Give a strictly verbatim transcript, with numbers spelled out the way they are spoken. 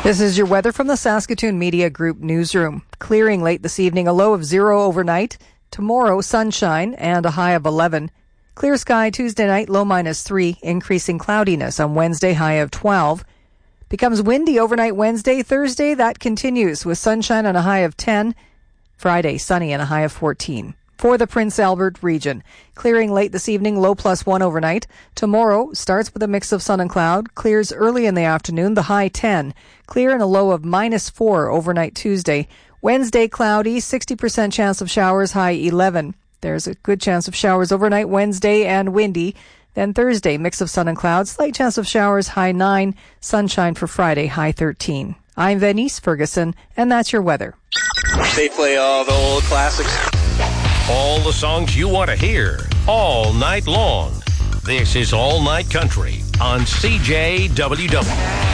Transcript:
This is your weather from the Saskatoon Media Group newsroom. Clearing late this evening, a low of zero overnight. Tomorrow, sunshine and a high of eleven. Clear sky Tuesday night, low minus three. Increasing cloudiness on Wednesday, high of twelve. Becomes windy overnight Wednesday. Thursday, that continues with sunshine and a high of ten. Friday, sunny and a high of fourteen. For the Prince Albert region, clearing late this evening, low plus one overnight. Tomorrow starts with a mix of sun and cloud, clears early in the afternoon, the high ten. Clear and a low of minus four overnight Tuesday. Wednesday, cloudy, sixty percent chance of showers, high eleven. There's a good chance of showers overnight Wednesday and windy. Then Thursday, mix of sun and cloud, slight chance of showers, high nine. Sunshine for Friday, high thirteen. I'm Venice Ferguson, and that's your weather. They play all the old classics. All the songs you want to hear, all night long. This is All Night Country on C J W W.